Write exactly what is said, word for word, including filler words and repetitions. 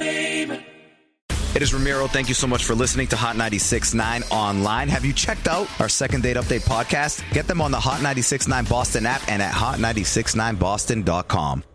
baby. It is Ramiro. Thank you so much for listening to Hot ninety-six point nine online. Have you checked out our Second Date Update podcast? Get them on the Hot ninety-six point nine Boston app and at hot nine six nine boston dot com.